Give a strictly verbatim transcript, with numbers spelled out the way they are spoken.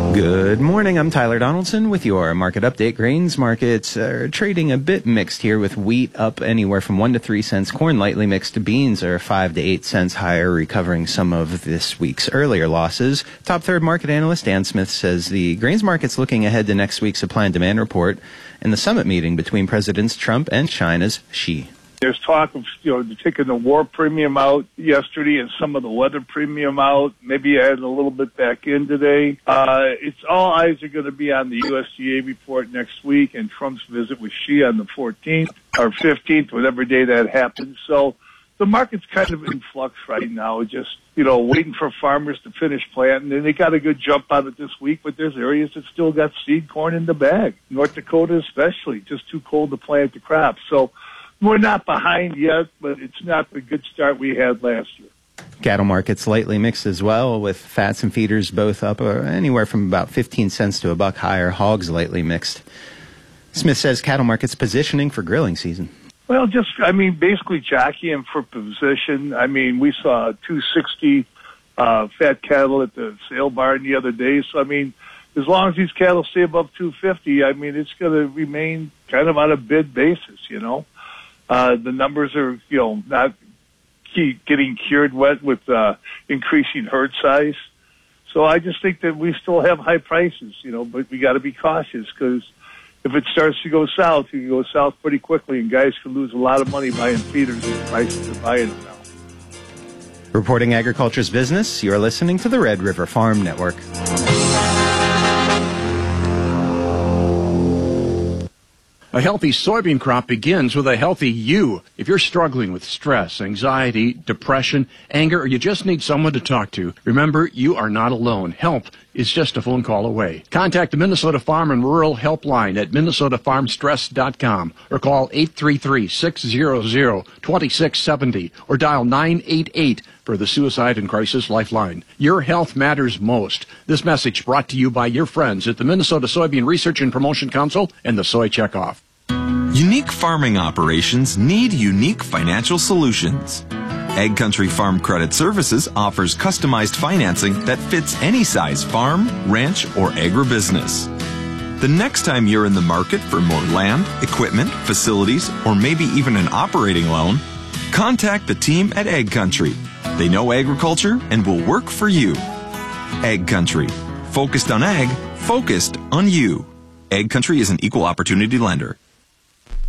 Good morning. I'm Tyler Donaldson with your market update. Grains markets are trading a bit mixed here, with wheat up anywhere from one to three cents. Corn lightly mixed. Beans are five to eight cents higher, recovering some of this week's earlier losses. Top third market analyst Dan Smith says the grains market's looking ahead to next week's supply and demand report and the summit meeting between Presidents Trump and China's Xi. There's talk of, you know, taking the war premium out yesterday and some of the weather premium out, maybe adding a little bit back in today. Uh, it's all eyes are going to be on the U S D A report next week and Trump's visit with Xi on the fourteenth or fifteenth, whatever day that happens. So the market's kind of in flux right now, just, you know, waiting for farmers to finish planting. And they got a good jump on it this week, but there's areas that still got seed corn in the bag. North Dakota especially, just too cold to plant the crop. So we're not behind yet, but it's not the good start we had last year. Cattle markets lightly mixed as well, with fats and feeders both up uh, anywhere from about fifteen cents to a buck higher. Hogs lightly mixed. Smith says cattle markets positioning for grilling season. Well, just, I mean, basically jockeying for position. I mean, we saw two sixty uh, fat cattle at the sale barn the other day. So, I mean, as long as these cattle stay above two fifty, I mean, it's going to remain kind of on a bid basis, you know. Uh, the numbers are, you know, not keep getting cured wet with uh, increasing herd size. So I just think that we still have high prices, you know, but we got to be cautious, because if it starts to go south, you can go south pretty quickly, and guys can lose a lot of money buying feeders at the prices they're buying them now. Reporting agriculture's business, you're listening to the Red River Farm Network. A healthy soybean crop begins with a healthy you. If you're struggling with stress, anxiety, depression, anger, or you just need someone to talk to, remember, you are not alone. Help is just a phone call away. Contact the Minnesota Farm and Rural Helpline at minnesota farm stress dot com or call eight three three, six hundred, two six seven zero or dial nine eight eight for the Suicide and Crisis Lifeline. Your health matters most. This message brought to you by your friends at the Minnesota Soybean Research and Promotion Council and the Soy Checkoff. Unique farming operations need unique financial solutions. Ag Country Farm Credit Services offers customized financing that fits any size farm, ranch, or agribusiness. The next time you're in the market for more land, equipment, facilities, or maybe even an operating loan, contact the team at Ag Country. They know agriculture and will work for you. Ag Country. Focused on ag, focused on you. Ag Country is an equal opportunity lender.